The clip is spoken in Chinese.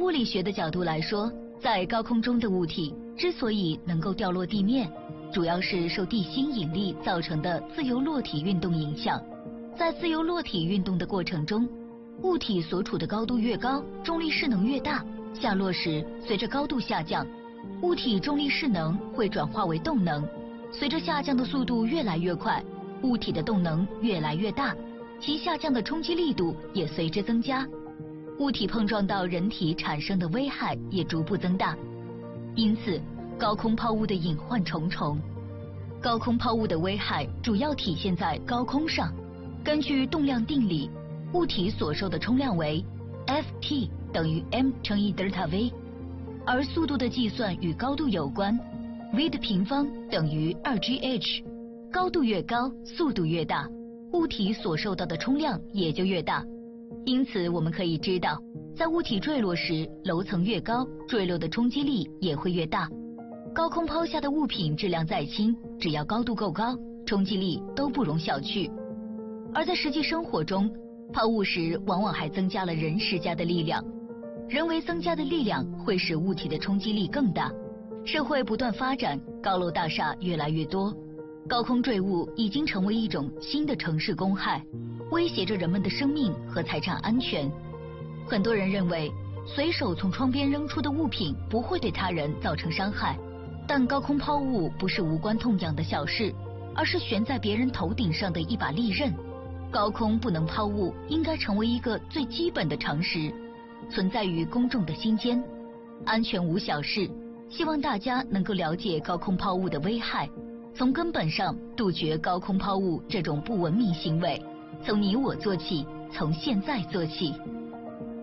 物理学的角度来说，在高空中的物体之所以能够掉落地面，主要是受地心引力造成的自由落体运动影响。在自由落体运动的过程中，物体所处的高度越高，重力势能越大，下落时随着高度下降，物体重力势能会转化为动能，随着下降的速度越来越快，物体的动能越来越大，其下降的冲击力度也随之增加，物体碰撞到人体产生的危害也逐步增大。因此，高空抛物的隐患重重。高空抛物的危害主要体现在高空上。根据动量定理，物体所受的冲量为 Ft 等于 m 乘以德尔塔 v， 而速度的计算与高度有关 ，v 的平方等于2gh， 高度越高，速度越大，物体所受到的冲量也就越大。因此，我们可以知道，在物体坠落时，楼层越高，坠落的冲击力也会越大。高空抛下的物品质量再轻，只要高度够高，冲击力都不容小觑。而在实际生活中，抛物时往往还增加了人施加的力量，人为增加的力量会使物体的冲击力更大。社会不断发展，高楼大厦越来越多，高空坠物已经成为一种新的城市公害，威胁着人们的生命和财产安全。很多人认为，随手从窗边扔出的物品不会对他人造成伤害，但高空抛物不是无关痛痒的小事，而是悬在别人头顶上的一把利刃。高空不能抛物应该成为一个最基本的常识，存在于公众的心间。安全无小事，希望大家能够了解高空抛物的危害，从根本上杜绝高空抛物这种不文明行为。从你我做起，从现在做起。